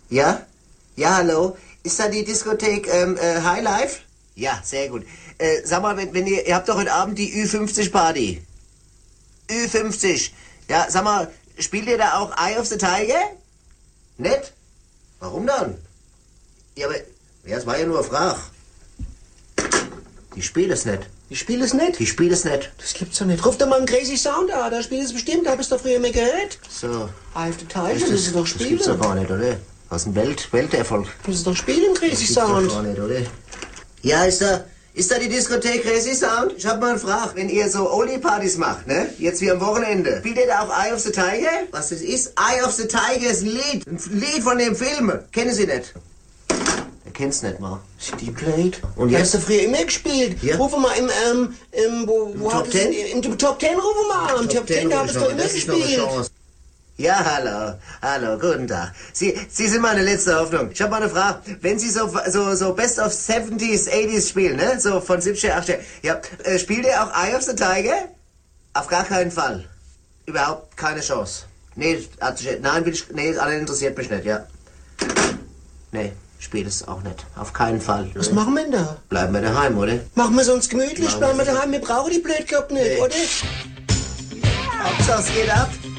Ja? Ja, hallo? Ist da die Diskothek High Life? Ja, sehr gut. Sag mal, wenn ihr habt doch heute Abend die Ü50-Party. Ü50. Ja, sag mal, spielt ihr da auch Eye of the Tiger? Nicht? Warum dann? Ja, aber, ja, es war ja nur eine Frage. Die spielen es nicht. Die spielen es nicht? Die spielen es nicht. Das gibt's doch nicht. Ruf doch mal einen Crazy Sound an, da spielt es bestimmt, da hab ich's doch früher mehr gehört. So. Eye of the Tiger, das ist doch spielen. Das gibt's doch gar nicht, oder? Das ist ein Welterfolg. Das ist doch spielen, Crazy Das Sound. gibt's doch gar nicht, oder? Ja, ist da die Diskothek Crazy Sound? Ich hab mal eine Frage. Wenn ihr so Oldie-Partys macht, ne? Jetzt wie am Wochenende. Spielt ihr da auch Eye of the Tiger? Was das ist? Eye of the Tiger ist ein Lied. Ein Lied von dem Film. Kennen Sie nicht? Er kennt's nicht mal. CD played. Und Da jetzt? hast du früher immer gespielt. Ja. Ruf mal wo Top hat es- 10? Im Top 10 ruf mal an. Im Top 10, da hab ich doch immer Das ist noch eine gespielt. Chance. Ja, hallo, guten Tag. Sie sind meine letzte Hoffnung. Ich habe mal eine Frage. Wenn Sie so Best of 70s, 80s spielen, ne? So von 70er, 80er. Ja, spielt ihr auch Eye of the Tiger? Auf gar keinen Fall. Überhaupt keine Chance. Nee, alle interessiert mich nicht, ja. Nee, spielt es auch nicht. Auf keinen Fall. Was machen wir denn da? Bleiben wir daheim, oder? Machen wir uns gemütlich, Machen bleiben wir wir so. daheim. Wir brauchen die Blödkopf nicht, Nee. oder? Hauptsache es geht ab.